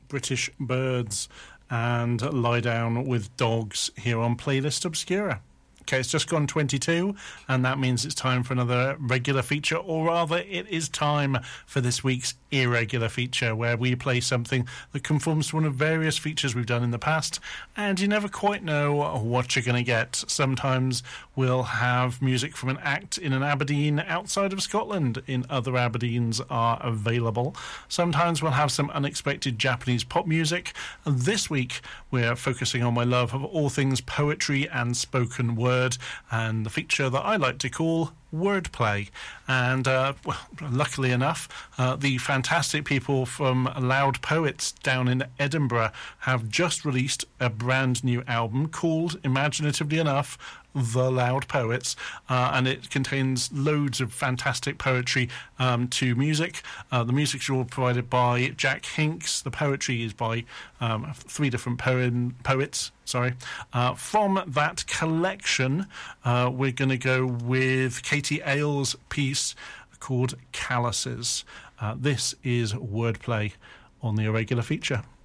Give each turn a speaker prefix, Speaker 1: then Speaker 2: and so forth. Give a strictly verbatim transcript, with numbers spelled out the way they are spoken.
Speaker 1: British Birds and Lie Down with Dogs here on Playlist Obscura. Okay, it's just gone twenty-two, and that means it's time for another regular feature, or rather, it is time for this week's irregular feature, where we play something that conforms to one of various features we've done in the past, and you never quite know what you're going to get. Sometimes we'll have music from an act in an Aberdeen outside of Scotland, in other Aberdeens are available. Sometimes we'll have some unexpected Japanese pop music. This week, we're focusing on my love of all things poetry and spoken word, and the feature that I like to call wordplay. And uh, well, luckily enough, uh, the fantastic people from Loud Poets down in Edinburgh have just released a brand new album called, imaginatively enough, The Loud Poets, uh, and it contains loads of fantastic poetry um, to music. Uh, the music's all provided by Jack Hinks. The poetry is by um, three different poem, poets. Sorry. Uh, from that collection, uh, we're going to go with Katie Ailes' piece called Calluses. Uh, this is wordplay on the irregular feature.